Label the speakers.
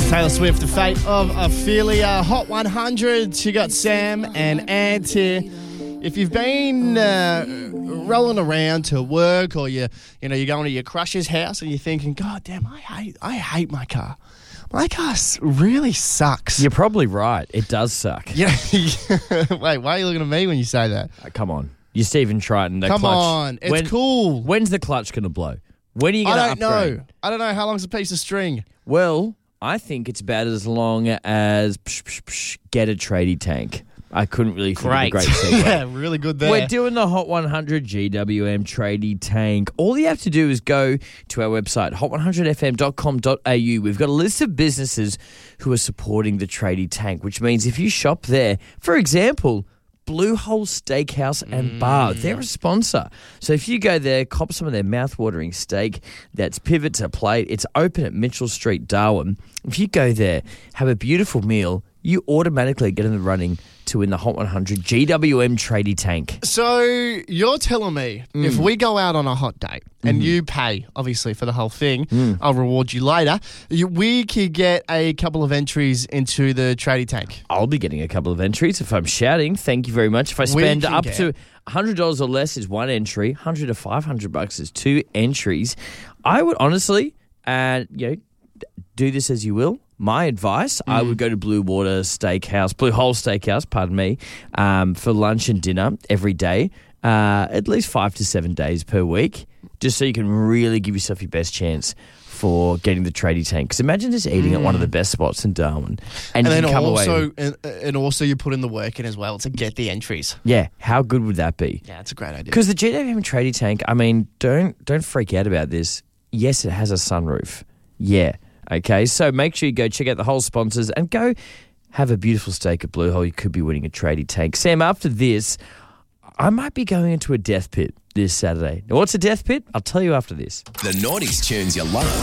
Speaker 1: Taylor Swift, The Fate of Ophelia. Hot 100. You got Sam and Ant here. If you've been rolling around to work, or you're going to your crush's house and you're thinking, God damn, I hate my car. My car really sucks.
Speaker 2: You're probably right. It does suck.
Speaker 1: Yeah. Wait, why are you looking at me when you say that?
Speaker 2: Come on. You're Stephen Triton.
Speaker 1: Come
Speaker 2: clutch.
Speaker 1: on. It's cool.
Speaker 2: When's the clutch going to blow? When are you going to upgrade?
Speaker 1: I don't know. How long's a piece of string?
Speaker 2: Well, I think it's about as long as get a tradie tank. I couldn't really think of a great segue.
Speaker 1: Yeah, really good there.
Speaker 2: We're doing the Hot 100 GWM tradie tank. All you have to do is go to our website, hot100fm.com.au. We've got a list of businesses who are supporting the tradie tank, which means if you shop there, for example, Blue Hole Steakhouse and Bar. They're a sponsor. So if you go there, cop some of their mouth-watering steak, that's pivot to plate. It's open at Mitchell Street, Darwin. If you go there, have a beautiful meal, you automatically get in the running to win the Hot 100 GWM tradie tank.
Speaker 1: So you're telling me if we go out on a hot date and you pay, obviously, for the whole thing, I'll reward you later, we could get a couple of entries into the tradie tank.
Speaker 2: I'll be getting a couple of entries if I'm shouting. Thank you very much. If I spend up to $100 or less is one entry, $100 to $500 is two entries. I would honestly, do this as you will. My advice, I would go to Blue Hole Steakhouse, pardon me, for lunch and dinner every day, at least 5 to 7 days per week, just so you can really give yourself your best chance for getting the tradie tank. Because imagine just eating at one of the best spots in Darwin, and you can come away.
Speaker 1: And also you put in the work in as well to get the entries.
Speaker 2: Yeah, how good would that be?
Speaker 1: Yeah, it's a great idea.
Speaker 2: Because the GWM tradie tank, I mean, don't freak out about this. Yes, it has a sunroof. Yeah. Okay, so make sure you go check out the whole sponsors and go have a beautiful steak at Blue Hole. You could be winning a tradie tank. Sam, after this, I might be going into a death pit this Saturday. Now, what's a death pit? I'll tell you after this.
Speaker 3: The Naughties tunes you love.